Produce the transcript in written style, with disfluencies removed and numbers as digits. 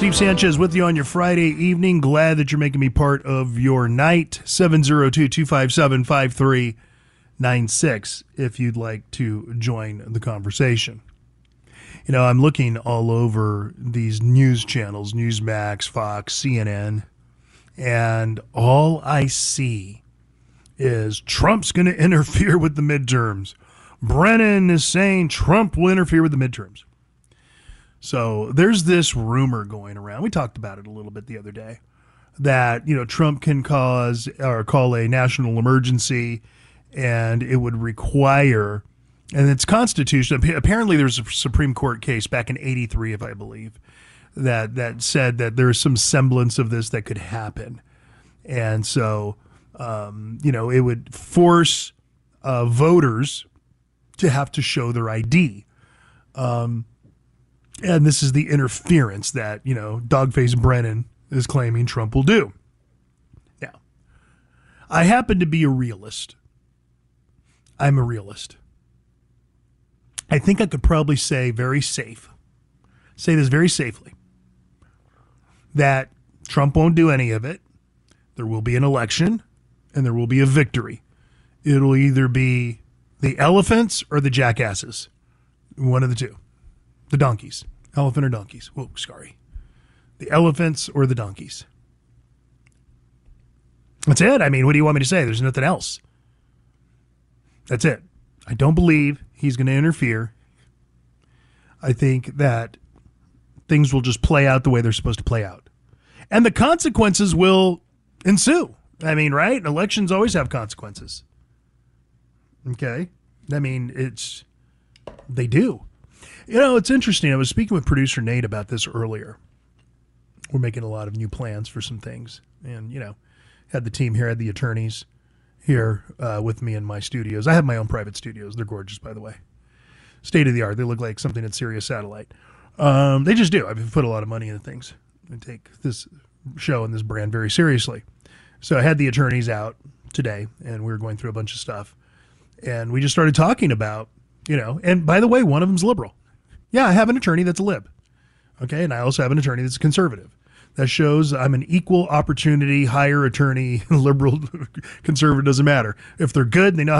Steve Sanchez with you on your Friday evening. Glad that you're making me part of your night. 702-257-5396 if you'd like to join the conversation. You know, I'm looking all over these news channels, Newsmax, Fox, CNN, and all I see is Trump's going to interfere with the midterms. Brennan is saying Trump will interfere with the midterms. So there's this rumor going around. We talked about it a little bit the other day that, you know, Trump can call a national emergency, and it would require, and it's constitutional. Apparently there's a Supreme Court case back in 83, if I believe, that said that there's some semblance of this that could happen. And so, you know, it would force voters to have to show their ID. And this is the interference that, you know, Dogface Brennan is claiming Trump will do. Now, I happen to be a realist. I'm a realist. I think I could probably say this very safely, that Trump won't do any of it. There will be an election and there will be a victory. It'll either be the elephants or the jackasses. One of the two. The donkeys. Elephant or donkeys. Whoa, sorry. The elephants or the donkeys. That's it. I mean, what do you want me to say? There's nothing else. That's it. I don't believe he's going to interfere. I think that things will just play out the way they're supposed to play out. And the consequences will ensue. I mean, right? Elections always have consequences. Okay? I mean, they do. You know, it's interesting. I was speaking with producer Nate about this earlier. We're making a lot of new plans for some things. And, you know, had the team here, had the attorneys here with me in my studios. I have my own private studios. They're gorgeous, by the way. State of the art. They look like something at Sirius Satellite. They just do. I've put a lot of money into things. I take this show and this brand very seriously. So I had the attorneys out today, and we were going through a bunch of stuff. And we just started talking about, you know, and by the way, one of them's liberal. Yeah, I have an attorney that's a lib. Okay, and I also have an attorney that's a conservative. That shows I'm an equal opportunity, higher attorney, liberal, conservative, doesn't matter. If they're good, they know how